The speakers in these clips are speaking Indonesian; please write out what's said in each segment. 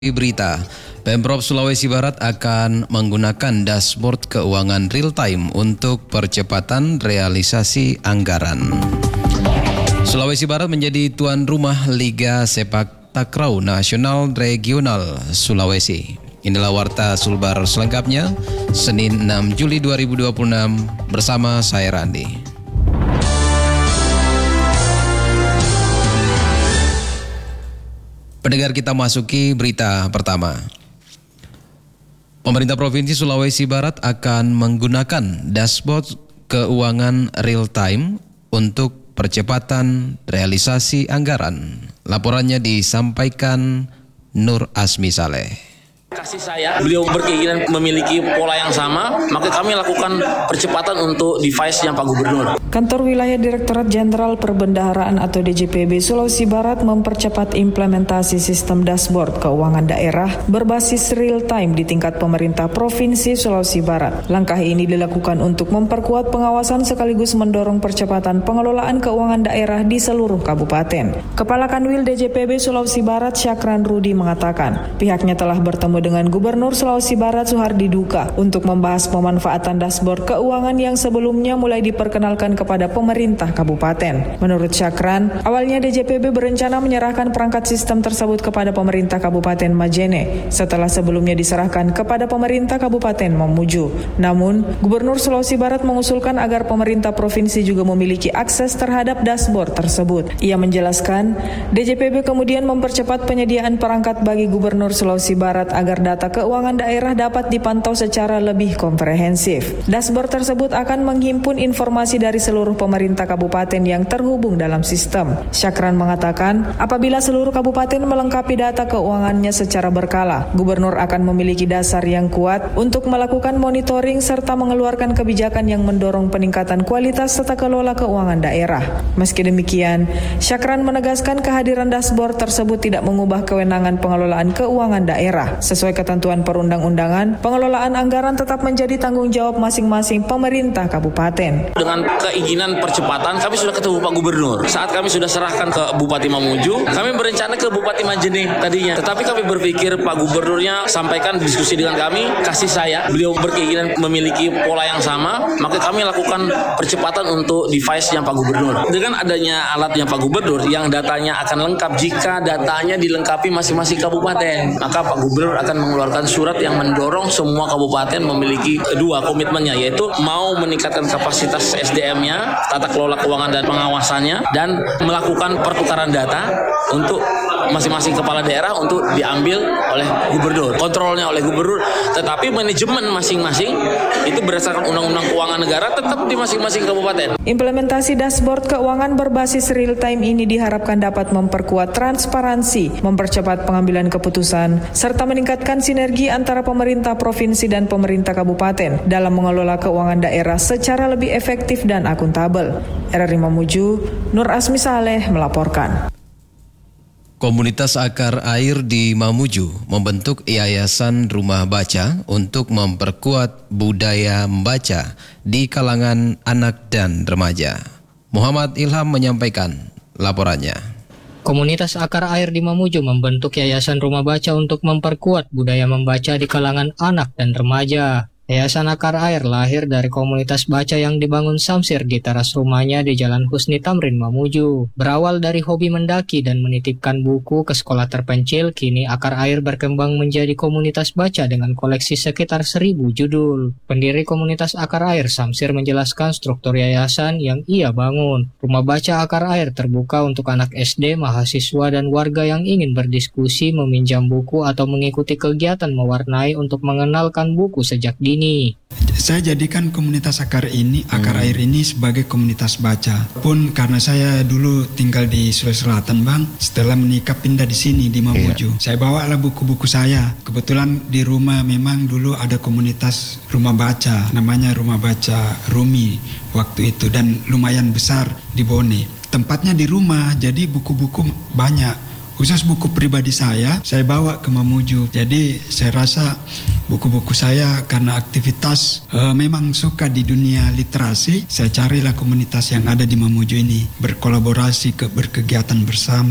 Berita, Pemprov Sulawesi Barat akan menggunakan dashboard keuangan real time untuk percepatan realisasi anggaran. Sulawesi Barat menjadi tuan rumah Liga Sepak Takraw Nasional Regional Sulawesi. Inilah warta Sulbar selengkapnya, Senin 6 Juli 2026 bersama saya Randi. Pendengar, kita masuki berita pertama. Pemerintah Provinsi Sulawesi Barat akan menggunakan dashboard keuangan real time untuk percepatan realisasi anggaran. Laporannya disampaikan Nur Asmi Saleh. Kasih saya, beliau berkeinginan memiliki pola yang sama, maka kami lakukan percepatan untuk device-nya Pak Gubernur. Kantor Wilayah Direktorat Jenderal Perbendaharaan atau DJPB Sulawesi Barat mempercepat implementasi sistem dashboard keuangan daerah berbasis real time di tingkat pemerintah Provinsi Sulawesi Barat. Langkah ini dilakukan untuk memperkuat pengawasan sekaligus mendorong percepatan pengelolaan keuangan daerah di seluruh kabupaten. Kepala Kanwil DJPB Sulawesi Barat Syakran Rudi mengatakan, pihaknya telah bertemu dengan Gubernur Sulawesi Barat Suhardi Duka untuk membahas pemanfaatan dashboard keuangan yang sebelumnya mulai diperkenalkan kepada pemerintah kabupaten. Menurut Syakran, awalnya DJPB berencana menyerahkan perangkat sistem tersebut kepada pemerintah Kabupaten Majene setelah sebelumnya diserahkan kepada pemerintah Kabupaten Mamuju. Namun, Gubernur Sulawesi Barat mengusulkan agar pemerintah provinsi juga memiliki akses terhadap dashboard tersebut. Ia menjelaskan, DJPB kemudian mempercepat penyediaan perangkat bagi Gubernur Sulawesi Barat agar data keuangan daerah dapat dipantau secara lebih komprehensif. Dashboard tersebut akan menghimpun informasi dari seluruh pemerintah kabupaten yang terhubung dalam sistem. Syakran mengatakan, apabila seluruh kabupaten melengkapi data keuangannya secara berkala, Gubernur akan memiliki dasar yang kuat untuk melakukan monitoring serta mengeluarkan kebijakan yang mendorong peningkatan kualitas tata kelola keuangan daerah. Meski demikian, Syakran menegaskan kehadiran dashboard tersebut tidak mengubah kewenangan pengelolaan keuangan daerah. Sesuai ketentuan perundang-undangan, pengelolaan anggaran tetap menjadi tanggung jawab masing-masing pemerintah kabupaten. Dengan keinginan percepatan, kami sudah ketemu Pak Gubernur. Saat kami sudah serahkan ke Bupati Mamuju, kami berencana ke Bupati Majene tadinya. Tetapi kami berpikir Pak Gubernurnya sampaikan diskusi dengan kami, kasih saya, beliau berkeinginan memiliki pola yang sama, maka kami lakukan percepatan untuk device-nya Pak Gubernur. Dengan adanya alatnya Pak Gubernur yang datanya akan lengkap, jika datanya dilengkapi masing-masing kabupaten, maka Pak Gubernur akan mengeluarkan surat yang mendorong semua kabupaten memiliki dua komitmennya, yaitu mau meningkatkan kapasitas SDM-nya, tata kelola keuangan dan pengawasannya, dan melakukan pertukaran data untuk masing-masing kepala daerah untuk diambil oleh gubernur, kontrolnya oleh gubernur, tetapi manajemen masing-masing itu berdasarkan undang-undang keuangan negara tetap di masing-masing kabupaten. Implementasi dashboard keuangan berbasis real time ini diharapkan dapat memperkuat transparansi, mempercepat pengambilan keputusan, serta meningkatkan sinergi antara pemerintah provinsi dan pemerintah kabupaten dalam mengelola keuangan daerah secara lebih efektif dan akuntabel. RRI Mamuju, Nur Asmi Saleh melaporkan. Komunitas Akar Air di Mamuju membentuk Yayasan Rumah Baca untuk memperkuat budaya membaca di kalangan anak dan remaja. Muhammad Ilham menyampaikan laporannya. Komunitas Akar Air di Mamuju membentuk Yayasan Rumah Baca untuk memperkuat budaya membaca di kalangan anak dan remaja. Yayasan Akar Air lahir dari komunitas baca yang dibangun Samsir di teras rumahnya di Jalan Husni Tamrin, Mamuju. Berawal dari hobi mendaki dan menitipkan buku ke sekolah terpencil, kini Akar Air berkembang menjadi komunitas baca dengan koleksi sekitar 1.000 judul. Pendiri komunitas Akar Air, Samsir, menjelaskan struktur yayasan yang ia bangun. Rumah baca Akar Air terbuka untuk anak SD, mahasiswa, dan warga yang ingin berdiskusi, meminjam buku, atau mengikuti kegiatan mewarnai untuk mengenalkan buku sejak dini. Saya jadikan komunitas Akar Air ini sebagai komunitas baca. Pun karena saya dulu tinggal di Sulawesi Selatan, Bang, setelah menikah pindah di sini di Mamuju. Saya bawalah buku-buku saya. Kebetulan di rumah memang dulu ada komunitas rumah baca, namanya Rumah Baca Rumi waktu itu, dan lumayan besar di Bone. Tempatnya di rumah, jadi buku-buku banyak. Khusus buku pribadi saya bawa ke Mamuju. Jadi saya rasa buku-buku saya karena aktivitas memang suka di dunia literasi, saya carilah komunitas yang ada di Mamuju ini, berkolaborasi, berkegiatan bersama.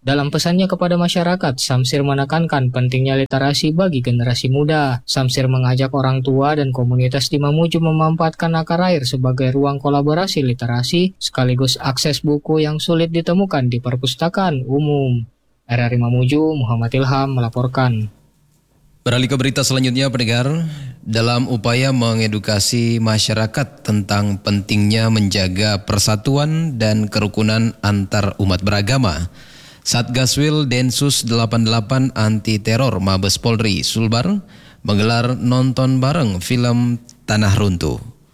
Dalam pesannya kepada masyarakat, Samsir menekankan pentingnya literasi bagi generasi muda. Samsir mengajak orang tua dan komunitas di Mamuju memanfaatkan akar air sebagai ruang kolaborasi literasi, sekaligus akses buku yang sulit ditemukan di perpustakaan umum. RRI Mamuju, Muhammad Ilham melaporkan. Beralih ke berita selanjutnya, pendengar. Dalam upaya mengedukasi masyarakat tentang pentingnya menjaga persatuan dan kerukunan antar umat beragama, Satgaswil Densus 88 Anti Teror Mabes Polri Sulbar menggelar nonton bareng film Tanah Runtuh.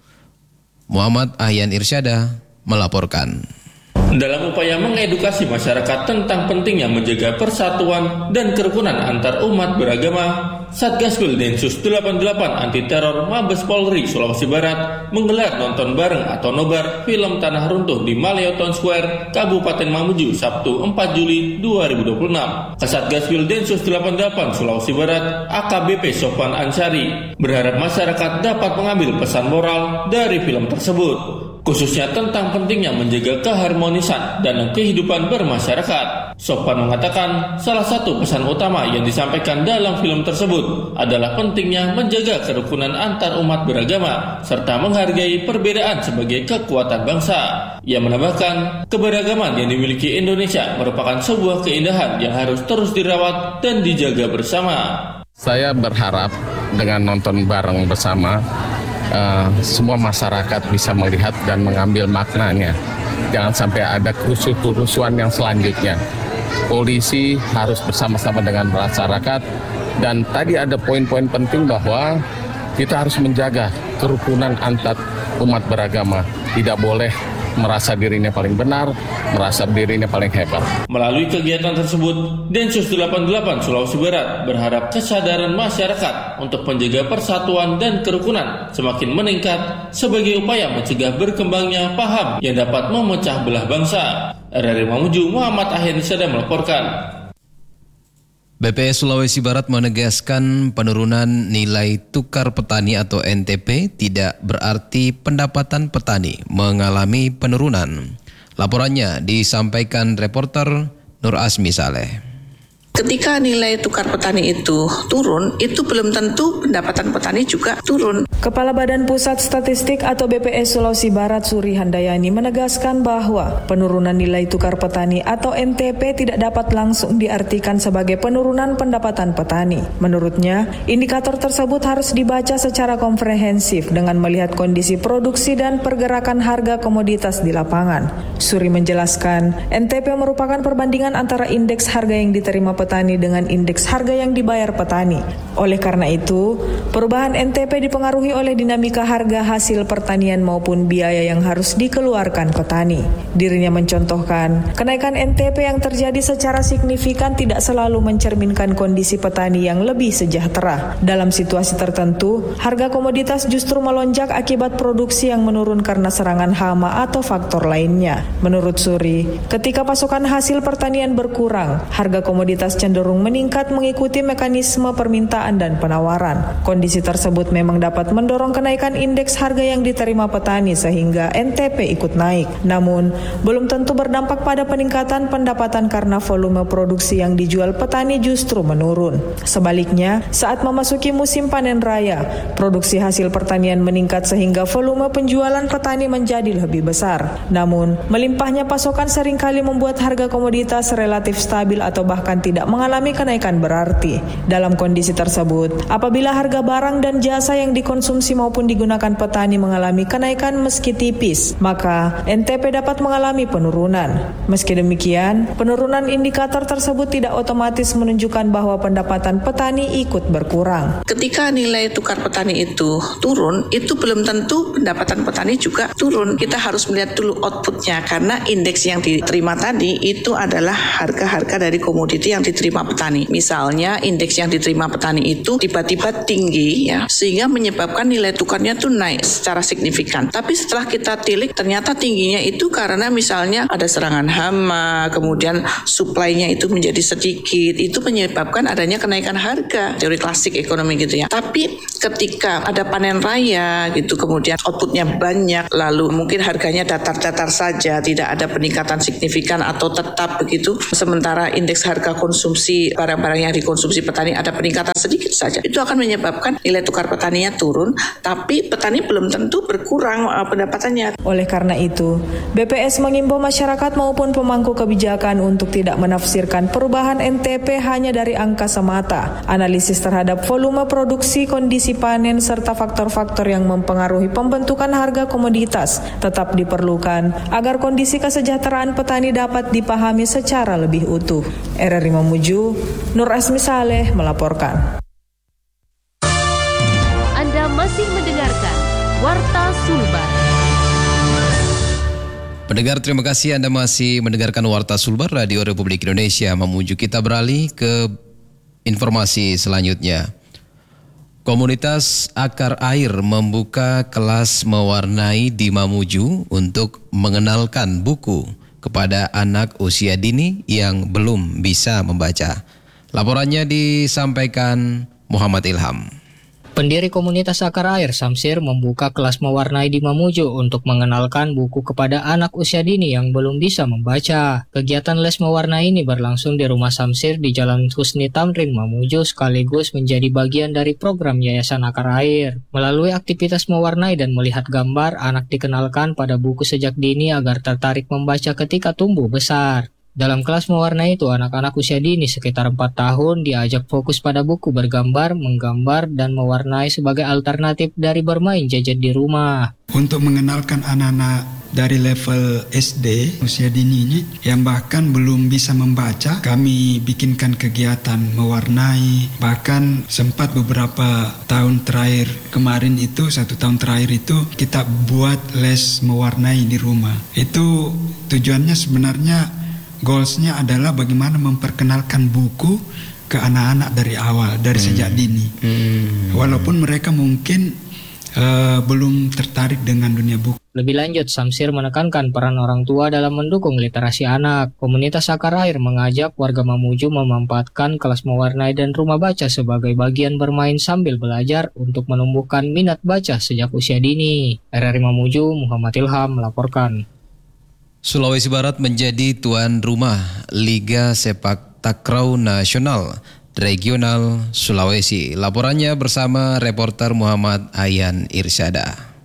Muhammad Ahyan Irsyada melaporkan. Dalam upaya mengedukasi masyarakat tentang pentingnya menjaga persatuan dan kerukunan antar umat beragama, Satgaswil Densus 88 Anti Teror Mabes Polri Sulawesi Barat menggelar nonton bareng atau nobar film Tanah Runtuh di Maleo Town Square, Kabupaten Mamuju, Sabtu 4 Juli 2026. Kasatgaswil Densus 88 Sulawesi Barat AKBP Sofwan Ansari berharap masyarakat dapat mengambil pesan moral dari film tersebut, khususnya tentang pentingnya menjaga keharmonisan dan kehidupan bermasyarakat. Sofwan mengatakan salah satu pesan utama yang disampaikan dalam film tersebut adalah pentingnya menjaga kerukunan antar umat beragama serta menghargai perbedaan sebagai kekuatan bangsa. Ia menambahkan, keberagaman yang dimiliki Indonesia merupakan sebuah keindahan yang harus terus dirawat dan dijaga bersama. Saya berharap dengan nonton bareng bersama, semua masyarakat bisa melihat dan mengambil maknanya. Jangan sampai ada kerusuhan yang selanjutnya. Polisi harus bersama-sama dengan masyarakat, dan tadi ada poin-poin penting bahwa kita harus menjaga kerukunan antar umat beragama. Tidak boleh merasa dirinya paling benar, merasa dirinya paling hebat. Melalui kegiatan tersebut, Densus 88 Sulawesi Barat berharap kesadaran masyarakat untuk menjaga persatuan dan kerukunan semakin meningkat sebagai upaya mencegah berkembangnya paham yang dapat memecah belah bangsa. RRI Mamuju, Muhammad Ahyan Irsyada melaporkan. BPS Sulawesi Barat menegaskan penurunan nilai tukar petani atau NTP tidak berarti pendapatan petani mengalami penurunan. Laporannya disampaikan reporter Nur Asmi Saleh. Ketika nilai tukar petani itu turun, itu belum tentu pendapatan petani juga turun. Kepala Badan Pusat Statistik atau BPS Sulawesi Barat Suri Handayani menegaskan bahwa penurunan nilai tukar petani atau NTP tidak dapat langsung diartikan sebagai penurunan pendapatan petani. Menurutnya, indikator tersebut harus dibaca secara komprehensif dengan melihat kondisi produksi dan pergerakan harga komoditas di lapangan. Suri menjelaskan, NTP merupakan perbandingan antara indeks harga yang diterima petani dengan indeks harga yang dibayar petani. Oleh karena itu, perubahan NTP dipengaruhi oleh dinamika harga hasil pertanian maupun biaya yang harus dikeluarkan petani. Dirinya mencontohkan, kenaikan NTP yang terjadi secara signifikan tidak selalu mencerminkan kondisi petani yang lebih sejahtera. Dalam situasi tertentu, harga komoditas justru melonjak akibat produksi yang menurun karena serangan hama atau faktor lainnya. Menurut Suri, ketika pasokan hasil pertanian berkurang, harga komoditas cenderung meningkat mengikuti mekanisme permintaan dan penawaran. Kondisi tersebut memang dapat mendorong kenaikan indeks harga yang diterima petani sehingga NTP ikut naik. Namun, belum tentu berdampak pada peningkatan pendapatan karena volume produksi yang dijual petani justru menurun. Sebaliknya, saat memasuki musim panen raya, produksi hasil pertanian meningkat sehingga volume penjualan petani menjadi lebih besar. Namun, melimpahnya pasokan seringkali membuat harga komoditas relatif stabil atau bahkan tidak mengalami kenaikan berarti. Dalam kondisi tersebut, apabila harga barang dan jasa yang dikonsumsi maupun digunakan petani mengalami kenaikan meski tipis, maka NTP dapat mengalami penurunan. Meski demikian, penurunan indikator tersebut tidak otomatis menunjukkan bahwa pendapatan petani ikut berkurang. Ketika nilai tukar petani itu turun, itu belum tentu pendapatan petani juga turun. Kita harus melihat dulu outputnya, karena indeks yang diterima tadi itu adalah harga-harga dari komoditi yang diterima petani. Misalnya indeks yang diterima petani itu tiba-tiba tinggi ya, sehingga menyebabkan nilai tukarnya tuh naik secara signifikan. Tapi setelah kita tilik ternyata tingginya itu karena misalnya ada serangan hama, kemudian suplainya itu menjadi sedikit, itu menyebabkan adanya kenaikan harga. Teori klasik ekonomi gitu ya. Tapi ketika ada panen raya gitu, kemudian outputnya banyak, lalu mungkin harganya datar-datar saja, tidak ada peningkatan signifikan atau tetap begitu, sementara indeks harga konsumsi barang-barang yang dikonsumsi petani ada peningkatan sedikit saja, itu akan menyebabkan nilai tukar petaninya turun, tapi petani belum tentu berkurang pendapatannya. Oleh karena itu, BPS mengimbau masyarakat maupun pemangku kebijakan untuk tidak menafsirkan perubahan NTP hanya dari angka semata. Analisis terhadap volume produksi, kondisi panen, serta faktor-faktor yang mempengaruhi pembentukan harga komoditas tetap diperlukan agar kondisi kesejahteraan petani dapat dipahami secara lebih utuh. RRI Mamuju, Nur Asmi Saleh melaporkan. Anda masih mendengarkan Warta Sulbar. Pendengar, terima kasih Anda masih mendengarkan Warta Sulbar Radio Republik Indonesia Mamuju. Kita beralih ke informasi selanjutnya. Komunitas Akar Air membuka kelas mewarnai di Mamuju untuk mengenalkan buku kepada anak usia dini yang belum bisa membaca. Laporannya disampaikan Muhammad Ilham. Pendiri komunitas Akar Air, Samsir, membuka kelas mewarnai di Mamuju untuk mengenalkan buku kepada anak usia dini yang belum bisa membaca. Kegiatan les mewarnai ini berlangsung di rumah Samsir di Jalan Husni Tamrin, Mamuju, sekaligus menjadi bagian dari program Yayasan Akar Air. Melalui aktivitas mewarnai dan melihat gambar, anak dikenalkan pada buku sejak dini agar tertarik membaca ketika tumbuh besar. Dalam kelas mewarnai itu, anak-anak usia dini sekitar 4 tahun diajak fokus pada buku bergambar, menggambar, dan mewarnai sebagai alternatif dari bermain gadget di rumah. Untuk mengenalkan anak-anak dari level SD, usia dini ini, yang bahkan belum bisa membaca, kami bikinkan kegiatan mewarnai. Bahkan sempat beberapa tahun terakhir kemarin itu, 1 tahun terakhir itu, kita buat les mewarnai di rumah. Itu tujuannya sebenarnya, goalsnya adalah bagaimana memperkenalkan buku ke anak-anak dari awal, dari sejak dini. Walaupun mereka mungkin belum tertarik dengan dunia buku. Lebih lanjut, Samsir menekankan peran orang tua dalam mendukung literasi anak. Komunitas Akar Air mengajak warga Mamuju memanfaatkan kelas mewarnai dan rumah baca sebagai bagian bermain sambil belajar untuk menumbuhkan minat baca sejak usia dini. RRI Mamuju, Muhammad Ilham melaporkan. Sulawesi Barat menjadi tuan rumah Liga Sepak Takraw Nasional Regional Sulawesi. Laporannya bersama reporter Muhammad Ayan Irsyada.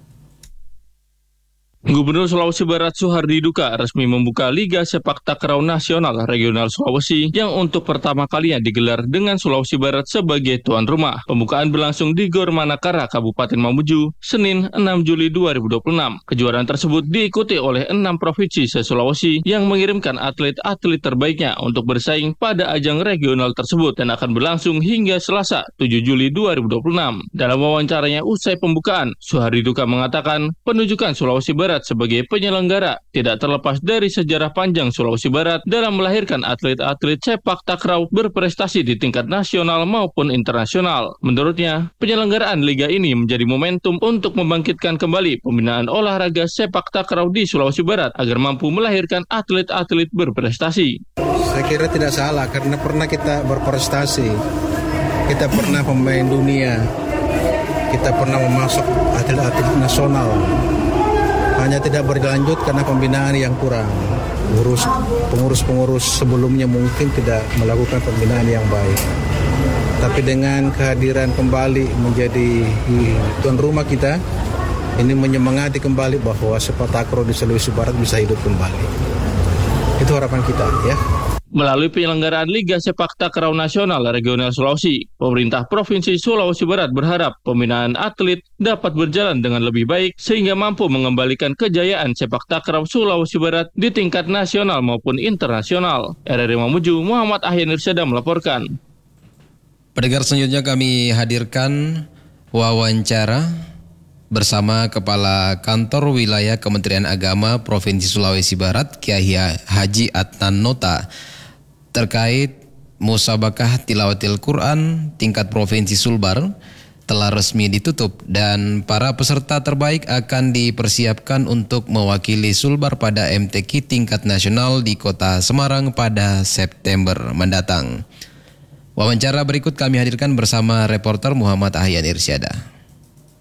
Gubernur Sulawesi Barat Suhardi Duka resmi membuka Liga Sepak Takraw Nasional Regional Sulawesi yang untuk pertama kalinya digelar dengan Sulawesi Barat sebagai tuan rumah. Pembukaan berlangsung di Gor Manakara, Kabupaten Mamuju, Senin 6 Juli 2026. Kejuaraan tersebut diikuti oleh 6 provinsi se-Sulawesi yang mengirimkan atlet-atlet terbaiknya untuk bersaing pada ajang regional tersebut dan akan berlangsung hingga Selasa 7 Juli 2026. Dalam wawancaranya usai pembukaan, Suhardi Duka mengatakan penunjukan Sulawesi Barat sebagai penyelenggara tidak terlepas dari sejarah panjang Sulawesi Barat dalam melahirkan atlet-atlet sepak takraw berprestasi di tingkat nasional maupun internasional. Menurutnya, penyelenggaraan liga ini menjadi momentum untuk membangkitkan kembali pembinaan olahraga sepak takraw di Sulawesi Barat agar mampu melahirkan atlet-atlet berprestasi. Saya kira tidak salah karena pernah kita berprestasi. Kita pernah pemain dunia. Kita pernah memasuk atlet-atlet nasional. Hanya tidak berlanjut karena pembinaan yang kurang. Pengurus-pengurus sebelumnya mungkin tidak melakukan pembinaan yang baik. Tapi dengan kehadiran kembali menjadi tuan rumah kita, ini menyemangati kembali bahwa sepak takraw di Sulawesi Barat bisa hidup kembali. Itu harapan kita, ya. Melalui penyelenggaraan Liga Sepak Takraw Nasional Regional Sulawesi, pemerintah Provinsi Sulawesi Barat berharap pembinaan atlet dapat berjalan dengan lebih baik sehingga mampu mengembalikan kejayaan sepak takraw Sulawesi Barat di tingkat nasional maupun internasional. RRI Mamuju, Muhammad Ayan Irsyada melaporkan. Pendengar, selanjutnya kami hadirkan wawancara bersama Kepala Kantor Wilayah Kementerian Agama Provinsi Sulawesi Barat, Kiai Haji Adnan Nota, terkait Musabakah Tilawatil Quran tingkat Provinsi Sulbar telah resmi ditutup dan para peserta terbaik akan dipersiapkan untuk mewakili Sulbar pada MTQ tingkat nasional di Kota Semarang pada September mendatang. Wawancara berikut kami hadirkan bersama reporter Muhammad Ahyan Irsyada.